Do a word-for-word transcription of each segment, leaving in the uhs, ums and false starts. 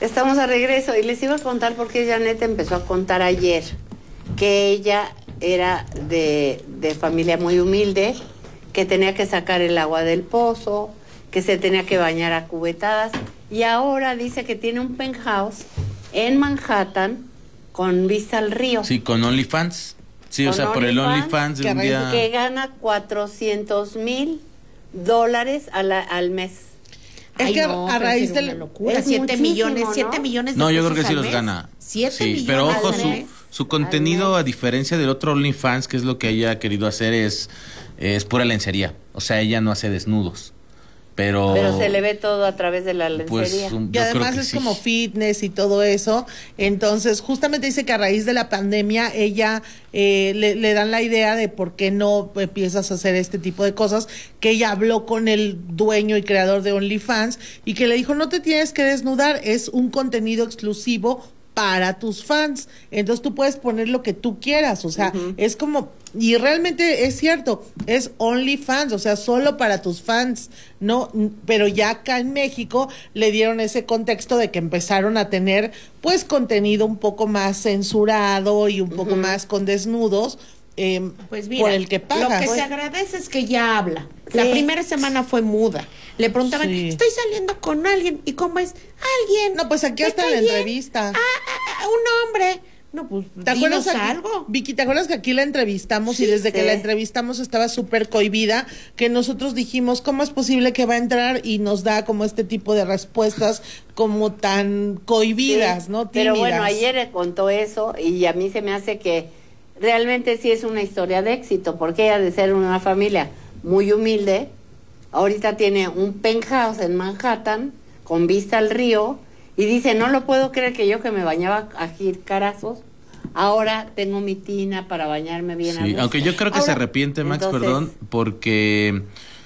Estamos a regreso y les iba a contar porque Janet empezó a contar ayer que ella era de, de familia muy humilde, que tenía que sacar el agua del pozo, que se tenía que bañar a cubetadas, y ahora dice que tiene un penthouse en Manhattan con vista al río. Sí, con OnlyFans. Sí, con o sea, por el OnlyFans de un día... Que gana cuatrocientos mil dólares a la, al mes. Es Ay, que no, a raíz de la locura, siete millones, ¿no? siete millones de No, yo pesos creo que sí al los mes. gana. Siete sí, millones pero ojo, al su, mes. su contenido, a diferencia del otro OnlyFans, que es lo que ella ha querido hacer, es, es pura lencería. O sea, ella no hace desnudos. Pero, pero se le ve todo a través de la lencería. Pues, um, y además es sí. como fitness y todo eso. Entonces, justamente dice que a raíz de la pandemia, ella eh, le, le dan la idea de por qué no empiezas a hacer este tipo de cosas, que ella habló con el dueño y creador de OnlyFans y que le dijo, no te tienes que desnudar, es un contenido exclusivo para tus fans. Entonces tú puedes poner lo que tú quieras, o sea, uh-huh. es como, y realmente es cierto, es OnlyFans, o sea, solo para tus fans, no, pero ya acá en México le dieron ese contexto de que empezaron a tener pues contenido un poco más censurado y un poco uh-huh. más con desnudos. Eh, pues mira, por el que pagas. Lo que pues, se agradece es que ya habla. Sí. La primera semana fue muda. Le preguntaban, sí. estoy saliendo con alguien. ¿Y cómo es? Alguien. No, pues aquí está la entrevista. Ah, ah, un hombre. No, pues, ¿te acuerdas aquí, algo? Vicky, ¿te acuerdas que aquí la entrevistamos sí, y desde sí. que la entrevistamos estaba súper cohibida? Que nosotros dijimos, ¿cómo es posible que va a entrar? Y nos da como este tipo de respuestas como tan cohibidas, sí, ¿no? Tímidas. Pero bueno, ayer contó eso y a mí se me hace que realmente sí es una historia de éxito, porque ella de ser una familia muy humilde, ahorita tiene un penthouse en Manhattan con vista al río y dice, no lo puedo creer que yo que me bañaba a jicarazos, ahora tengo mi tina para bañarme bien. Sí, aunque yo creo que ahora, se arrepiente, Max, entonces, perdón, porque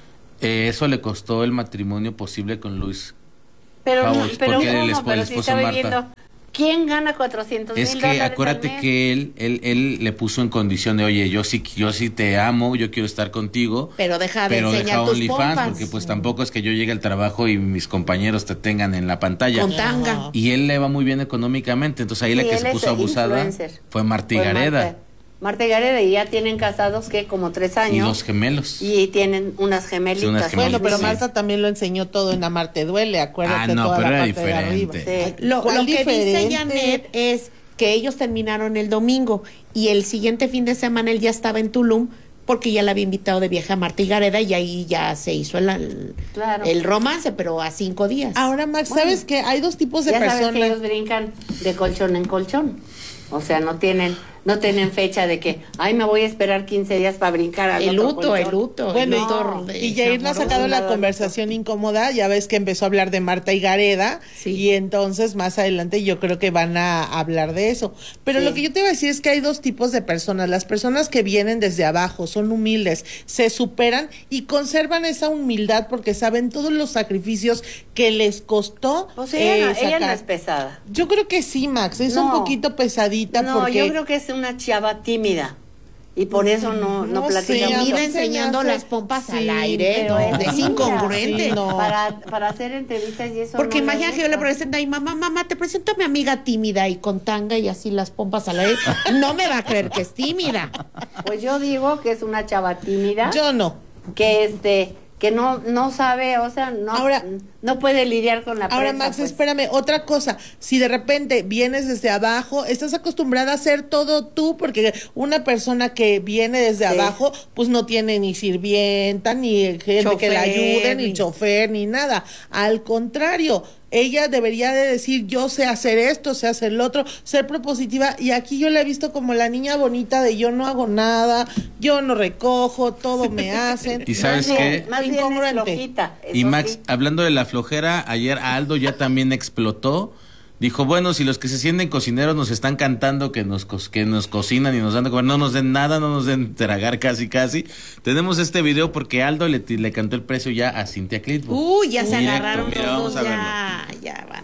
eh, eso le costó el matrimonio posible con Luis. Pero, Howells, pero, porque ¿cómo? el, el Pero esposo si está Marta. viviendo... ¿Quién gana cuatrocientos mil dólares? Es dólares que acuérdate que él, él, él le puso en condición de, oye, yo sí, yo sí te amo, yo quiero estar contigo. Pero deja de pero enseñar deja tus OnlyFans, pompas. porque pues tampoco es que yo llegue al trabajo y mis compañeros te tengan en la pantalla. Con tanga. Y él le va muy bien económicamente, entonces ahí sí, la que se puso abusada influencer. Fue Marta y Gareda. Marta. Marta y Gareda, y ya tienen casados que como tres años. Y dos gemelos. Y tienen unas gemelitas. Sí, unas bueno, pero Marta sí. también lo enseñó todo en Amarte Duele, acuérdate. Ah, no, toda pero la era parte diferente. De arriba. Sí. Lo, lo que diferente? dice Janet es que ellos terminaron el domingo y el siguiente fin de semana él ya estaba en Tulum porque ya la había invitado de viaje a Marta y Gareda y ahí ya se hizo el, el, claro. el romance, pero a cinco días. Ahora, Max, bueno, ¿sabes qué? Hay dos tipos de ya personas. Sabes que ellos brincan de colchón en colchón. O sea, no tienen no tienen fecha de que, ay, me voy a esperar quince días para brincar al el otro luto, colchón. el luto. Bueno, el luto no. Y Jair nos ha sacado la conversación incómoda, ya ves que empezó a hablar de Marta y Gareda, sí. y entonces más adelante yo creo que van a hablar de eso. Pero sí. lo que yo te iba a decir es que hay dos tipos de personas, las personas que vienen desde abajo, son humildes, se superan y conservan esa humildad porque saben todos los sacrificios que les costó. O sea, ella, eh, no, ella no es pesada. Yo creo que sí, Max, es no. un poquito pesadita. No, porque... yo creo que es una chava tímida. Y por eso no, no, no platica. Se mira enseñando las pompas sí, al aire, no, es incongruente. Sí, no. Para, para hacer entrevistas y eso. Porque no imagina que yo le presento a mi mamá, mamá, te presento a mi amiga tímida y con tanga y así las pompas al aire. No me va a creer que es tímida. Pues yo digo que es una chava tímida. Yo no. Que este... que no no sabe, o sea, no ahora, no puede lidiar con la ahora, prensa. Max, pues. espérame, otra cosa, si de repente vienes desde abajo, estás acostumbrada a hacer todo tú, porque una persona que viene desde sí. abajo, pues no tiene ni sirvienta, ni gente chofer, que la ayude, ni, ni chofer, ni nada, al contrario, ella debería de decir, yo sé hacer esto, sé hacer lo otro, ser propositiva, y aquí yo la he visto como la niña bonita de yo no hago nada, yo no recojo, todo me hacen. ¿Y sabes más qué? Bien, más bien es flojita, y Max, sí. hablando de la flojera, ayer Aldo ya también explotó, dijo, bueno, si los que se sienten cocineros nos están cantando que nos que nos cocinan y nos dan de comer, no nos den nada, no nos den tragar casi casi. Tenemos este video porque Aldo le, le cantó el precio ya a Cintia Clitbo. Uy, ya se Directo, agarraron mira, todos, vamos a ya, verlo. ya van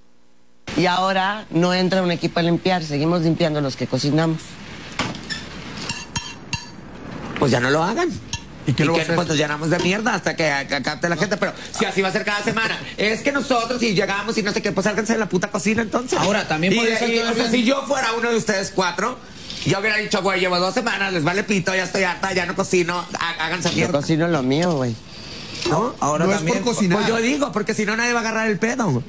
a... Y ahora no entra un equipo a limpiar, seguimos limpiando los que cocinamos. Pues ya no lo hagan. ¿Y qué, y lo que pues nos llenamos de mierda hasta que capte la gente, pero si así va a ser cada semana. Es que nosotros si llegamos y no sé qué, pues sálganse de la puta cocina entonces. Ahora, también puede ser y, o sea, si yo fuera uno de ustedes cuatro, yo hubiera dicho, güey, llevo dos semanas, les vale pito, ya estoy harta, ya no cocino, háganse mierda. Yo cocino lo mío, güey. ¿No? Ahora no también, es por cocinar. pues yo digo, porque si no nadie va a agarrar el pedo.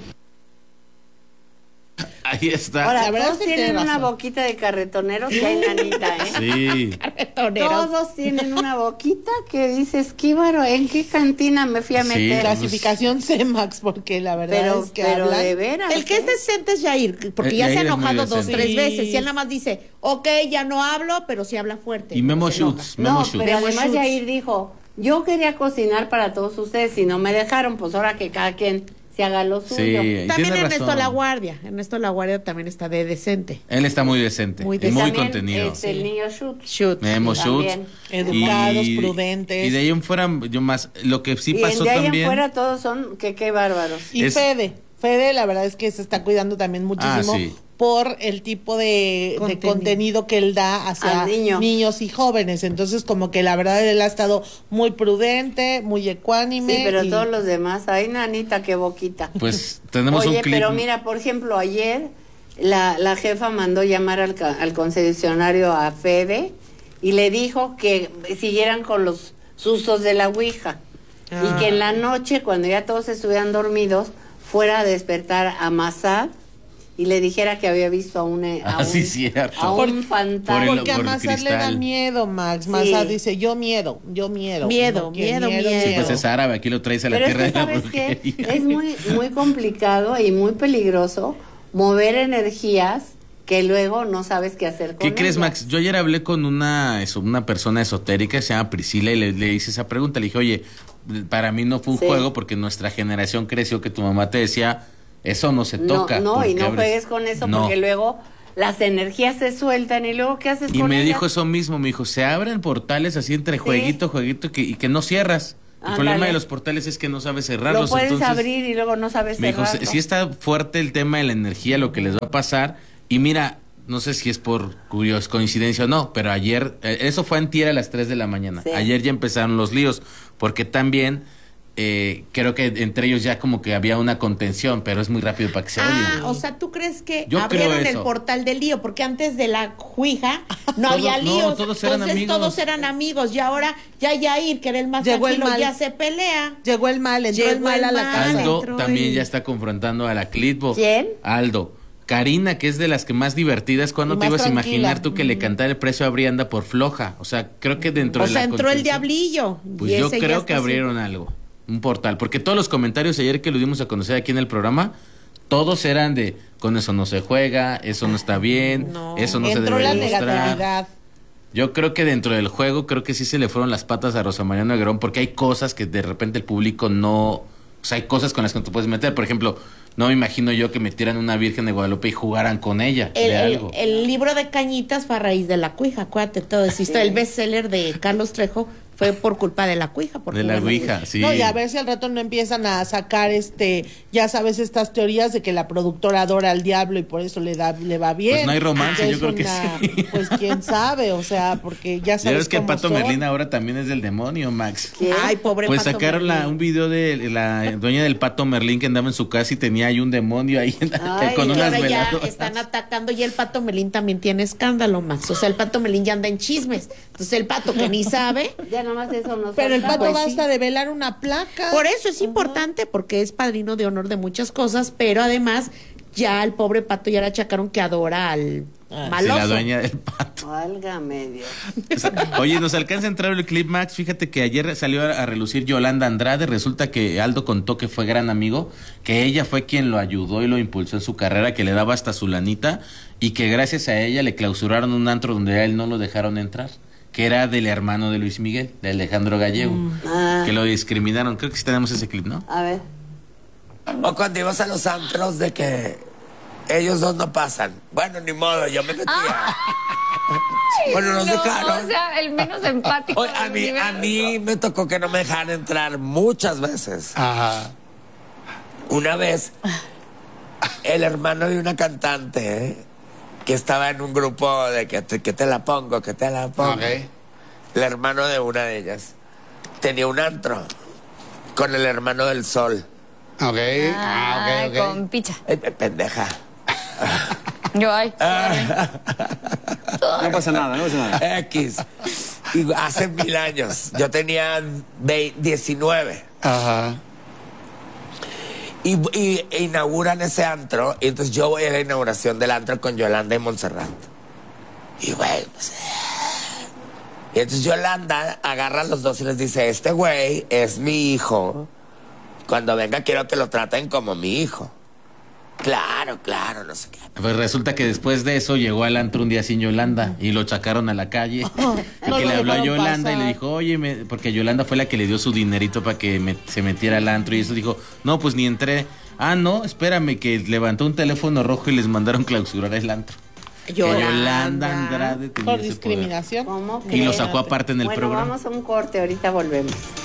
Ahí está. Ahora, verdad todos es que tienen tiene una razón. boquita de carretoneros que hay nanita, ¿eh? Sí. Todos tienen una boquita que dices, qué baro, ¿en qué cantina me fui a Sí, meter? Clasificación C-Max, porque la verdad Pero, es que pero hablan- de veras. El que es ¿eh? decente es Yair, porque Eh, ya se ha Yair es muy enojado dos, decente. tres Sí. veces. Y él nada más dice, ok, ya no hablo, pero sí habla fuerte. Y Memo Se enoja. Schutz, Memo No, Schutz. pero Memo además Schutz. Yair dijo, yo quería cocinar para todos ustedes y no me dejaron, pues ahora que cada quien se haga lo suyo. Sí, También tiene Ernesto razón. La Guardia. Ernesto La Guardia también está de decente. Él está muy decente. Muy y decente. muy También, contenido. este, el niño Schutz. Schutz. Memo Schutz. También. Educados, prudentes. Y de ahí en fuera, yo más, lo que sí Y pasó de ahí también. en fuera todos son, que qué bárbaros. Y Es- Fede. Fede, la verdad es que se está cuidando también muchísimo Ah, sí. por el tipo de Contenido. de contenido que él da hacia Al niño. niños y jóvenes. Entonces, como que la verdad él ha estado muy prudente, muy ecuánime. Sí, pero y- todos los demás, ay, nanita, qué boquita. Pues tenemos Oye, un clip. pero mira, por ejemplo, ayer la, la jefa mandó llamar al, ca- al concesionario a Fede y le dijo que siguieran con los sustos de la Ouija. Y que en la noche, cuando ya todos estuvieran dormidos, fuera a despertar a Masad y le dijera que había visto a un, a Ah, un, sí, cierto. a Por- un fantasma. por el- Porque a por el Mazar le da cristal. miedo, Max. Sí. Mazar dice, yo miedo, yo miedo. Miedo, No, que miedo, miedo. Sí, pues es árabe, aquí lo traes a la Pero es tierra que, de la ¿sabes qué? brujería. Es muy, muy complicado y muy peligroso mover energías que luego no sabes qué hacer con ¿Qué crees, ellas. Max? Yo ayer hablé con una, eso, una persona esotérica, se llama Priscila, y le, le hice esa pregunta. Le dije, oye, para mí no fue un Sí. juego porque nuestra generación creció que tu mamá te decía, eso no se No, toca. no, y porque no abres-". juegues con eso No. porque luego las energías se sueltan y luego ¿qué haces Y con me ellas? dijo eso mismo, me dijo, se abren portales así entre jueguito, jueguito, que, y que no cierras. El Ándale. problema de los portales es que no sabes Lo cerrarlos. puedes entonces, abrir y luego no sabes me dijo, cerrarlo. si está fuerte el tema de la energía, lo que les va a pasar. Y mira, no sé si es por curios, coincidencia o no, pero ayer, eh, eso fue antier a las tres de la mañana. Sí. Ayer ya empezaron los líos, porque también eh, creo que entre ellos ya como que había una contención, pero es muy rápido para que se Ah, odien. o sea, ¿tú crees que Yo creo abrieron el eso. portal del lío? Porque antes de la Ouija no Todos- había no, líos. todos eran Entonces amigos. todos eran amigos. Y ahora ya Yair, que era el más Llegó el tranquilo, mal. ya se pelea. Llegó el mal, entró Llegó el mal el a la mal. casa. Aldo entró también el- ya está confrontando a la Clitbo. ¿Quién? Aldo. Karina, que es de las que más divertidas, ¿cuándo Y te más ibas a tranquila. imaginar tú que le cantara el precio a Brianda por floja? O sea, creo que dentro O de sea, la entró el contención- diablillo. Pues y yo ese ya creo está que abrieron algo, un portal, porque todos los comentarios ayer que lo dimos a conocer aquí en el programa, todos eran de, con eso no se juega, eso no está bien, No. eso no se Entró debe la demostrar. negatividad. Yo creo que dentro del juego, creo que sí se le fueron las patas a Rosa María Negrón, porque hay cosas que de repente el público no, o sea, hay cosas con las que no te puedes meter. Por ejemplo, no me imagino yo que metieran una Virgen de Guadalupe y jugaran con ella El, de el- algo. el libro de Cañitas fue a raíz de la Ouija, acuérdate todo eso. El bestseller de Carlos Trejo fue por culpa de la Ouija. por De la jugar Ouija, sí. No, y a ver si al rato no empiezan a sacar, este, ya sabes, estas teorías de que la productora adora al diablo y por eso le da, le va bien. Pues no hay romance, Que yo es creo que una- sí. Pues quién sabe, o sea, porque ya Ya sabes ves que cómo Pato son. Merlín ahora también es del demonio, Max. ¿Quién? Ay, pobre Pues Pato sacaron la, Merlín. un video de la dueña del Pato Merlín que andaba en su casa y tenía ahí un demonio ahí Ay, con Y unas ahora ya veladoras. están atacando y el Pato Melín también tiene escándalo, Max. O sea, el Pato Melín ya anda en chismes. Entonces el Pato que ni sabe. Ya nomás eso nos Pero el falta. pato Pues basta sí. de velar una placa. Por eso es importante, porque es padrino de honor de muchas cosas, pero además ya al pobre Pato ya le achacaron que adora al Ah, Sí, maloso. la dueña del Pato. Válgame Dios. O sea, oye, nos alcanza a entrar el clip, Max. Fíjate que ayer salió a, a relucir Yolanda Andrade. Resulta que Aldo contó que fue gran amigo, que ella fue quien lo ayudó y lo impulsó en su carrera, que le daba hasta su lanita y que gracias a ella le clausuraron un antro donde a él no lo dejaron entrar, que era del hermano de Luis Miguel, de Alejandro Gallego, Ah, que lo discriminaron. Creo que sí tenemos ese clip, ¿no? a ver. O cuando ibas a los antros de que ellos dos no pasan. Bueno, ni modo, yo me metía. Bueno, nos No, dejaron. o sea, el menos empático. Oye, a del mí, a universo. mí me tocó que no me dejaran entrar muchas veces. Ajá. Una vez, el hermano de una cantante, ¿eh? que estaba en un grupo de que te, que te la pongo, que te la pongo. Ok. El hermano de una de ellas. tenía un antro con el hermano del Sol. Ok, ah, Ah, ok, ok. con picha. Ay, pendeja. Yo, ay. No pasa nada, no pasa nada. X. Y hace mil años. Yo tenía veinte, diecinueve. Ajá. Y, y e inauguran ese antro. Y entonces yo voy a la inauguración del antro con Yolanda y Montserrat. Y güey, pues. Y entonces Yolanda agarra a los dos y les dice: este güey es mi hijo. Cuando venga quiero que lo traten como mi hijo. Claro, claro, no sé qué. Pues resulta que después de eso llegó al antro un día sin Yolanda y lo sacaron a la calle. Oh, y no que lo le habló a dejaron Yolanda pasar. y le dijo, oye, me... porque Yolanda fue la que le dio su dinerito para que me- se metiera al antro. Y eso dijo, no, pues ni entré. Ah, no, espérame, que levantó un teléfono rojo y les mandaron clausurar el antro. Que Yolanda Andrade tenía Por ese discriminación. ¿Cómo poder. Y lo crees? sacó aparte en el bueno, programa. vamos a un corte, ahorita volvemos.